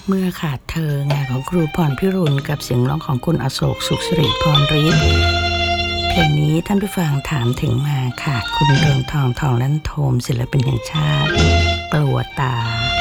เมื่อขาดเธองานของครูพรพิรุณกับเสียงร้องของคุณอโศกสุขสิริพรฤทธิ์เพลงนี้ท่านผู้ฟังถามถึงมาค่ะคุณเรืองทองทองลั่นโทมศิลปินแห่งชาติปลวดตา